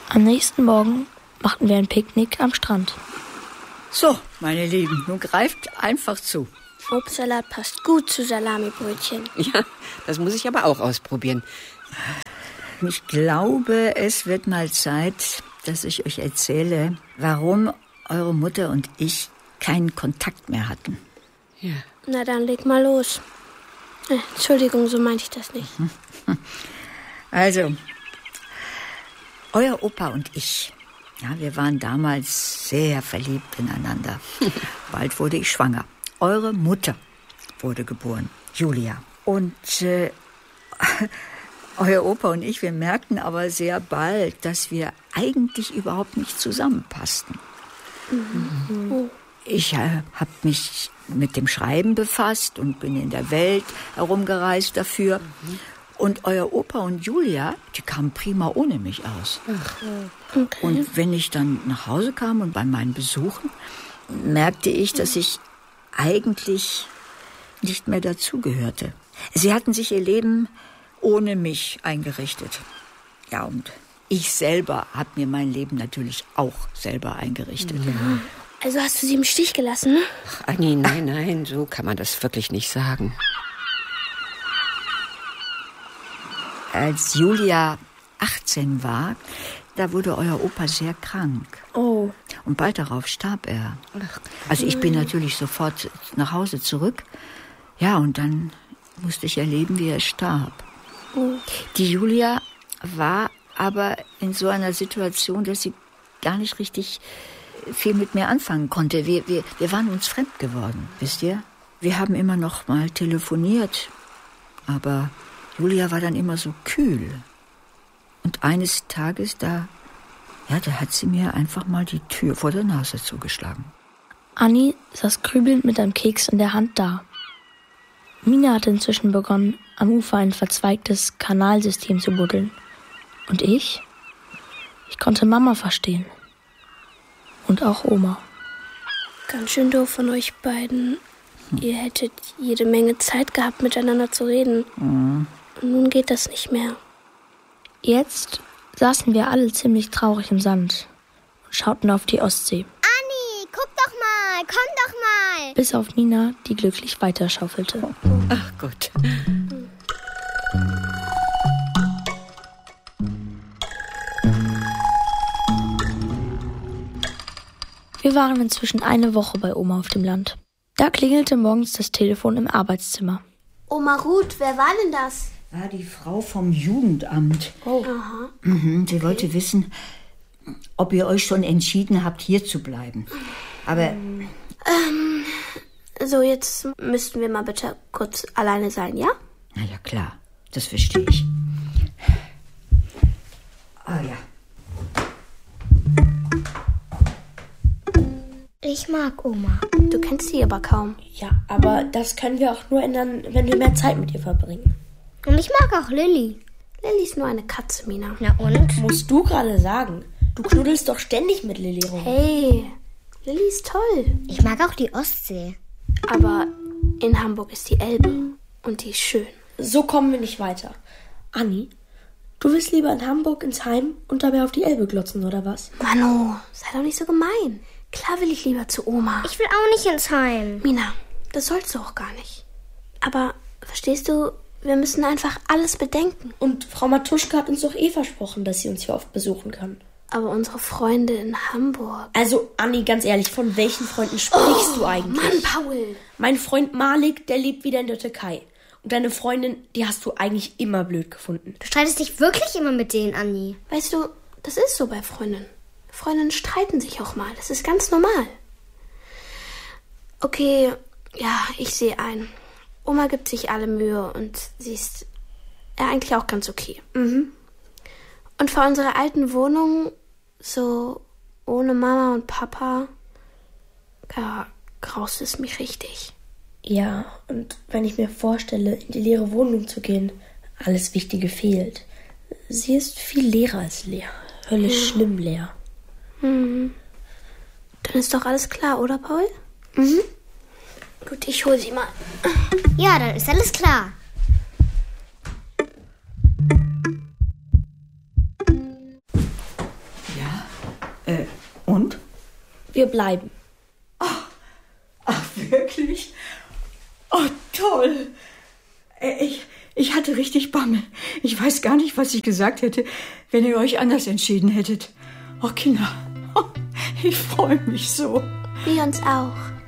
Am nächsten Morgen machten wir ein Picknick am Strand. So, meine Lieben, nun greift einfach zu. Obstsalat passt gut zu Salamibrötchen. Ja, das muss ich aber auch ausprobieren. Ich glaube, es wird mal Zeit, dass ich euch erzähle, warum eure Mutter und ich keinen Kontakt mehr hatten. Ja. Na dann leg mal los. Entschuldigung, so meinte ich das nicht. Also, euer Opa und ich, ja, wir waren damals sehr verliebt ineinander. Bald wurde ich schwanger. Eure Mutter wurde geboren, Julia. Und euer Opa und ich, wir merkten aber sehr bald, dass wir eigentlich überhaupt nicht zusammenpassten. Mhm. Ich habe mich mit dem Schreiben befasst und bin in der Welt herumgereist dafür. Und euer Opa und Julia, die kamen prima ohne mich aus. Okay. Und wenn ich dann nach Hause kam und bei meinen Besuchen, merkte ich, dass ich eigentlich nicht mehr dazugehörte. Sie hatten sich ihr Leben ohne mich eingerichtet. Ja, und ich selber habe mir mein Leben natürlich auch selber eingerichtet. Ja. Also hast du sie im Stich gelassen, ne? Ach, Anni, nein, so kann man das wirklich nicht sagen. Als Julia 18 war, da wurde euer Opa sehr krank. Oh. Und bald darauf starb er. Also ich bin natürlich sofort nach Hause zurück. Ja, und dann musste ich erleben, wie er starb. Oh. Die Julia war aber in so einer Situation, dass sie gar nicht richtig viel mit mir anfangen konnte. Wir waren uns fremd geworden, wisst ihr? Wir haben immer noch mal telefoniert, aber Julia war dann immer so kühl. Und eines Tages, da hat sie mir einfach mal die Tür vor der Nase zugeschlagen. Anni saß grübelnd mit einem Keks in der Hand da. Mina hatte inzwischen begonnen, am Ufer ein verzweigtes Kanalsystem zu buddeln. Und ich konnte Mama verstehen. Und auch Oma. Ganz schön doof von euch beiden. Ihr hättet jede Menge Zeit gehabt, miteinander zu reden. Und nun geht das nicht mehr. Jetzt saßen wir alle ziemlich traurig im Sand und schauten auf die Ostsee. Anni, guck doch mal, komm doch mal. Bis auf Nina, die glücklich weiterschaufelte. Ach Gott. Wir waren inzwischen eine Woche bei Oma auf dem Land. Da klingelte morgens das Telefon im Arbeitszimmer. Oma Ruth, wer war denn das? War die Frau vom Jugendamt. Oh. Aha. Sie wollte wissen, ob ihr euch schon entschieden habt, hier zu bleiben. Aber... So, jetzt müssten wir mal bitte kurz alleine sein, ja? Na ja, klar. Das verstehe ich. Ah ja. Ich mag Oma. Du kennst sie aber kaum. Ja, aber das können wir auch nur ändern, wenn wir mehr Zeit mit ihr verbringen. Und ich mag auch Lilly. Lilly ist nur eine Katze, Mina. Na und? Musst du gerade sagen. Du knuddelst doch ständig mit Lilly rum. Hey, Lilly ist toll. Ich mag auch die Ostsee. Aber in Hamburg ist die Elbe und die ist schön. So kommen wir nicht weiter. Anni, du willst lieber in Hamburg ins Heim und dabei auf die Elbe glotzen, oder was? Manu, sei doch nicht so gemein. Klar will ich lieber zu Oma. Ich will auch nicht ins Heim. Mina, das sollst du auch gar nicht. Aber, verstehst du, wir müssen einfach alles bedenken. Und Frau Matuschka hat uns doch versprochen, dass sie uns hier oft besuchen kann. Aber unsere Freunde in Hamburg... Also, Anni, ganz ehrlich, von welchen Freunden sprichst du eigentlich? Mann, Paul! Mein Freund Malik, der lebt wieder in der Türkei. Und deine Freundin, die hast du eigentlich immer blöd gefunden. Du streitest dich wirklich immer mit denen, Anni. Weißt du, das ist so bei Freundinnen. Freundinnen streiten sich auch mal. Das ist ganz normal. Okay, ja, ich sehe ein. Oma gibt sich alle Mühe und sie ist ja eigentlich auch ganz okay. Und vor unserer alten Wohnung, so ohne Mama und Papa, da graust es mich richtig. Ja, und wenn ich mir vorstelle, in die leere Wohnung zu gehen, alles Wichtige fehlt. Sie ist viel leerer als leer. Höllisch schlimm leer. Dann ist doch alles klar, oder, Paul? Gut, ich hole sie mal. Ja, dann ist alles klar. Und? Wir bleiben. Ach, wirklich? Oh, toll. Ich hatte richtig Bammel. Ich weiß gar nicht, was ich gesagt hätte, wenn ihr euch anders entschieden hättet. Oh, Kinder, ich freue mich so. Wir uns auch.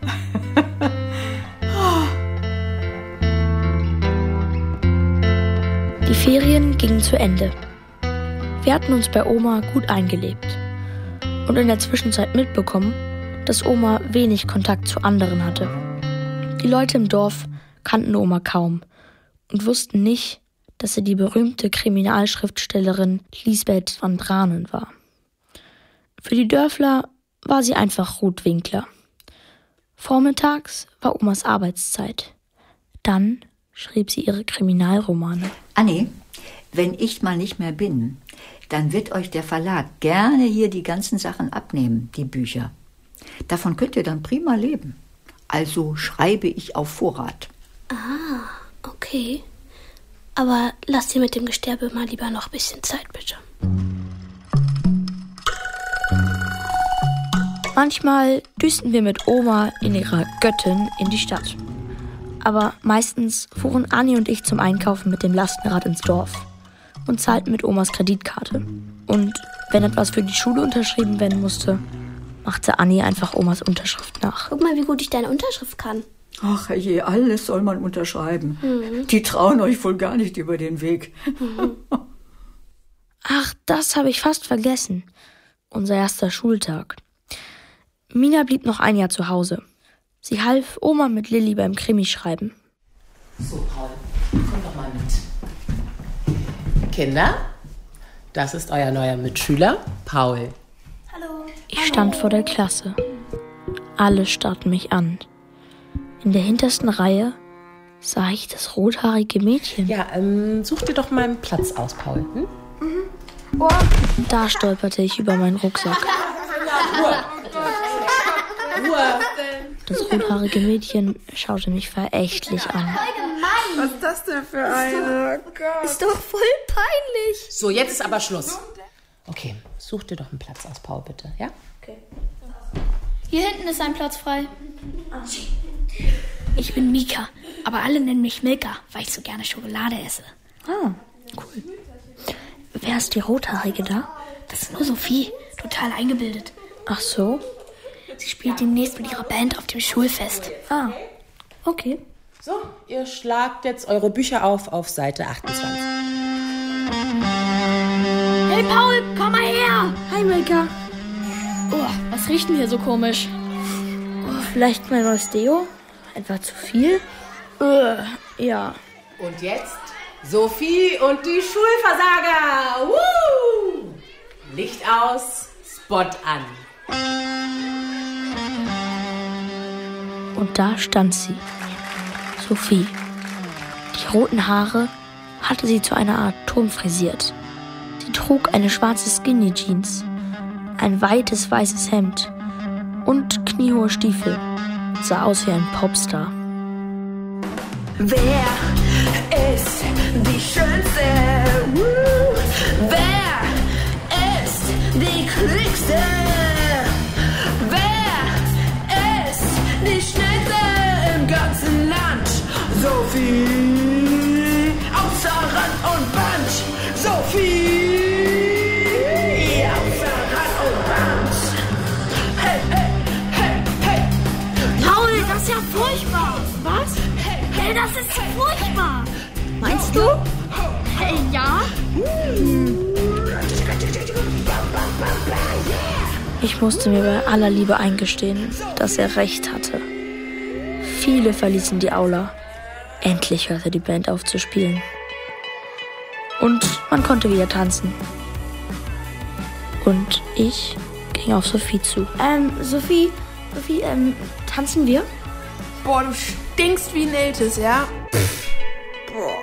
Die Ferien gingen zu Ende. Wir hatten uns bei Oma gut eingelebt und in der Zwischenzeit mitbekommen, dass Oma wenig Kontakt zu anderen hatte. Die Leute im Dorf kannten Oma kaum und wussten nicht, dass sie die berühmte Kriminalschriftstellerin Lisbeth van Branen war. Für die Dörfler war sie einfach Ruth Winkler. Vormittags war Omas Arbeitszeit. Dann schrieb sie ihre Kriminalromane. Anni, wenn ich mal nicht mehr bin, dann wird euch der Verlag gerne hier die ganzen Sachen abnehmen, die Bücher. Davon könnt ihr dann prima leben. Also schreibe ich auf Vorrat. Ah, okay. Aber lass dir mit dem Gesterbe mal lieber noch ein bisschen Zeit, bitte. Manchmal düsten wir mit Oma in ihrer Göttin in die Stadt. Aber meistens fuhren Anni und ich zum Einkaufen mit dem Lastenrad ins Dorf und zahlten mit Omas Kreditkarte. Und wenn etwas für die Schule unterschrieben werden musste, machte Anni einfach Omas Unterschrift nach. Guck mal, wie gut ich deine Unterschrift kann. Ach je, alles soll man unterschreiben. Die trauen euch wohl gar nicht über den Weg. Ach, das habe ich fast vergessen. Unser erster Schultag. Mina blieb noch ein Jahr zu Hause. Sie half Oma mit Lilli beim Krimischreiben. So, Paul, komm doch mal mit. Kinder, das ist euer neuer Mitschüler, Paul. Hallo. Ich stand vor der Klasse. Alle starrten mich an. In der hintersten Reihe sah ich das rothaarige Mädchen. Ja, such dir doch mal einen Platz aus, Paul. Hm? Da stolperte ich über meinen Rucksack. Ruhe. Das rothaarige Mädchen schaute mich verächtlich an. Was ist das denn für eine? Oh Gott. Ist doch voll peinlich. So, jetzt ist aber Schluss. Okay, such dir doch einen Platz aus, Paul, bitte, ja? Hier hinten ist ein Platz frei. Ich bin Mika, aber alle nennen mich Milka, weil ich so gerne Schokolade esse. Ah, cool. Wer ist die Rothaarige da? Das ist nur Sophie, total eingebildet. Ach so? Sie spielt demnächst mit ihrer Band auf dem Schulfest. Ah, okay. So, ihr schlagt jetzt eure Bücher auf Seite 28. Hey Paul, komm mal her! Hi, Milka. Oh, was riecht denn hier so komisch? Vielleicht mein neues Deo? Etwa zu viel? Ja. Und jetzt Sophie und die Schulversager. Woo! Licht aus, Spot an. Und da stand sie. Sophie. Die roten Haare hatte sie zu einer Art Turm frisiert. Sie trug eine schwarze Skinny Jeans, ein weites weißes Hemd und kniehohe Stiefel und sah aus wie ein Popstar. Wer ist die Schönste? Wer ist die Klügste? Wer ist die Schnellste im ganzen Land? Sophie, außer Rand und Band. Sophie, außer Rand und Band. Hey, hey, hey, hey. Paul, das ist ja furchtbar. Was? Hey, das ist furchtbar. Meinst du? Hey, ja? Ich musste mir bei aller Liebe eingestehen, dass er recht hatte. Viele verließen die Aula. Endlich hörte die Band auf zu spielen. Und man konnte wieder tanzen. Und ich ging auf Sophie zu. Sophie, tanzen wir? Boah, du stinkst wie ein Iltis, ja? Boah.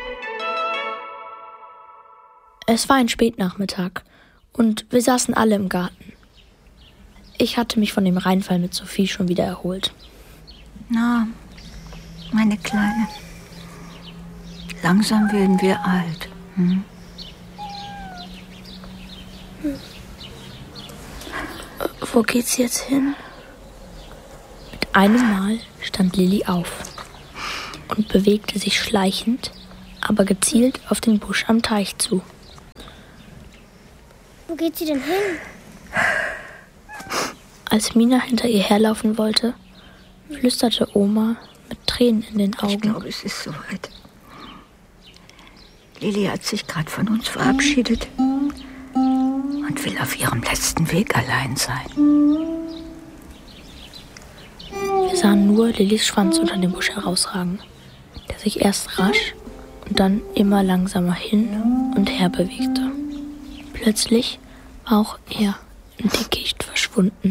Es war ein Spätnachmittag und wir saßen alle im Garten. Ich hatte mich von dem Reinfall mit Sophie schon wieder erholt. Na, meine Kleine. Langsam werden wir alt. Wo geht sie jetzt hin? Mit einem Mal stand Lilli auf und bewegte sich schleichend, aber gezielt auf den Busch am Teich zu. Wo geht sie denn hin? Als Mina hinter ihr herlaufen wollte, flüsterte Oma mit Tränen in den Augen. Ich glaube, es ist soweit. Lilli hat sich gerade von uns verabschiedet und will auf ihrem letzten Weg allein sein. Wir sahen nur Lillis Schwanz unter dem Busch herausragen, der sich erst rasch und dann immer langsamer hin und her bewegte. Plötzlich war auch er im Dickicht verschwunden.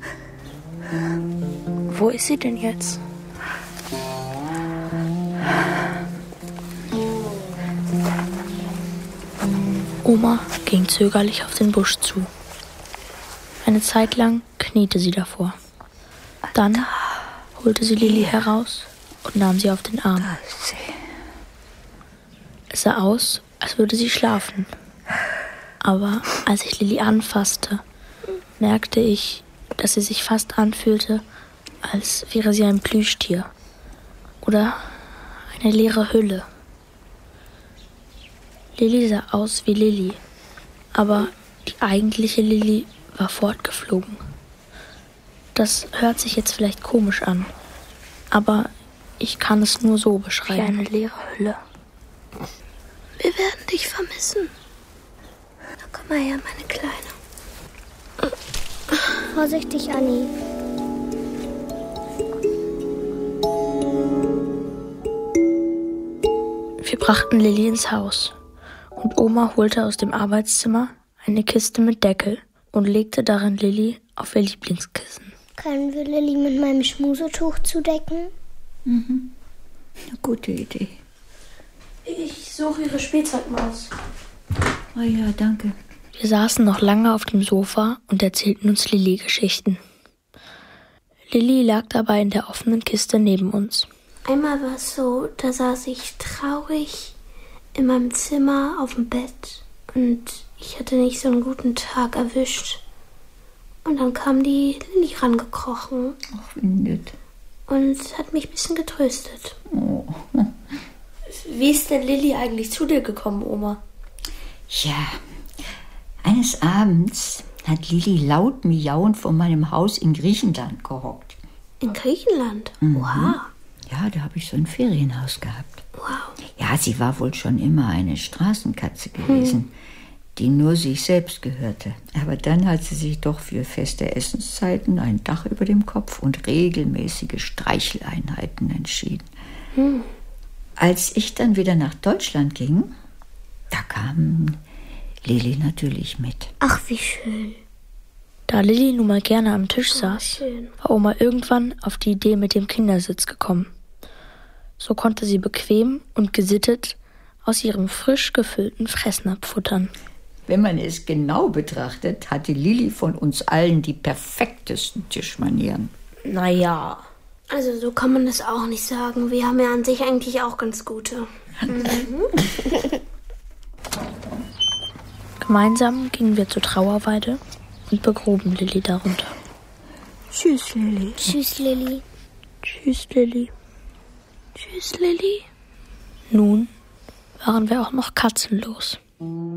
Wo ist sie denn jetzt? Oma ging zögerlich auf den Busch zu. Eine Zeit lang kniete sie davor. Dann holte sie Lilli heraus und nahm sie auf den Arm. Es sah aus, als würde sie schlafen. Aber als ich Lilli anfasste, merkte ich, dass sie sich fast anfühlte, als wäre sie ein Plüschtier oder eine leere Hülle. Lilli sah aus wie Lilli, aber die eigentliche Lilli war fortgeflogen. Das hört sich jetzt vielleicht komisch an, aber ich kann es nur so beschreiben. Wie eine leere Hülle. Wir werden dich vermissen. Na, komm mal her, meine Kleine. Vorsichtig, Anni. Wir brachten Lilli ins Haus und Oma holte aus dem Arbeitszimmer eine Kiste mit Deckel und legte darin Lilli auf ihr Lieblingskissen. Können wir Lilli mit meinem Schmusetuch zudecken? Mhm. Eine gute Idee. Ich suche Ihre Spielzeugmaus. Oh ja, danke. Wir saßen noch lange auf dem Sofa und erzählten uns Lilli-Geschichten. Lilli lag dabei in der offenen Kiste neben uns. Einmal war es so, da saß ich traurig in meinem Zimmer auf dem Bett und ich hatte nicht so einen guten Tag erwischt. Und dann kam die Lilli rangekrochen. Ach, wie nett. Und hat mich ein bisschen getröstet. Oh. Wie ist denn Lilli eigentlich zu dir gekommen, Oma? Ja, eines Abends hat Lilli laut miauend vor meinem Haus in Griechenland gehockt. In Griechenland? Mhm. Wow. Ja, da habe ich so ein Ferienhaus gehabt. Wow. Ja, sie war wohl schon immer eine Straßenkatze gewesen, die nur sich selbst gehörte. Aber dann hat sie sich doch für feste Essenszeiten, ein Dach über dem Kopf und regelmäßige Streicheleinheiten entschieden. Als ich dann wieder nach Deutschland ging, da kam Lilli natürlich mit. Ach, wie schön. Da Lilli nun mal gerne am Tisch saß, war Oma irgendwann auf die Idee mit dem Kindersitz gekommen. So konnte sie bequem und gesittet aus ihrem frisch gefüllten Fressnapf futtern. Wenn man es genau betrachtet, hatte Lilli von uns allen die perfektesten Tischmanieren. Naja. Also so kann man das auch nicht sagen. Wir haben ja an sich eigentlich auch ganz gute. Gemeinsam gingen wir zur Trauerweide und begruben Lilli darunter. Tschüss, Lilli. Tschüss, Lilli. Tschüss, Lilli. Tschüss, Lilli. Nun waren wir auch noch katzenlos.